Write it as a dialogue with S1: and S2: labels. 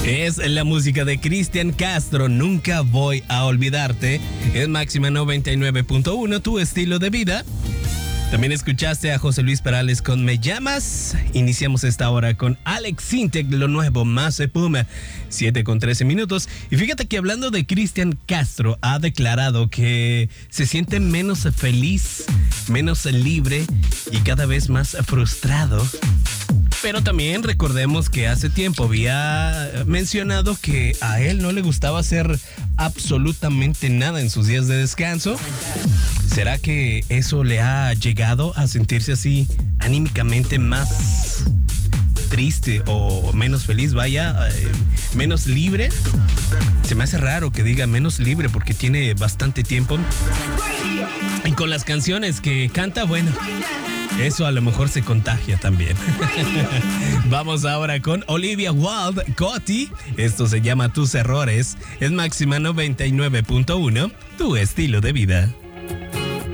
S1: Es la música de Cristian Castro, Nunca Voy a Olvidarte. Es Máxima 99.1, tu estilo de vida. También escuchaste a José Luis Perales con Me Llamas. Iniciamos esta hora con Alex Sintek, lo nuevo, Más se Puma, 7:13. Y fíjate que hablando de Cristian Castro, ha declarado que se siente menos feliz, menos libre y cada vez más frustrado. Pero también recordemos que hace tiempo había mencionado que a él no le gustaba hacer absolutamente nada en sus días de descanso. ¿Será que eso le ha llegado a sentirse así anímicamente más triste o menos feliz? Menos libre. Se me hace raro que diga menos libre porque tiene bastante tiempo. Y con las canciones que canta, bueno, eso a lo mejor se contagia también. Vamos ahora con Olivia Wilde, Coti. Esto se llama Tus Errores. Es Máxima 99.1, tu estilo de vida.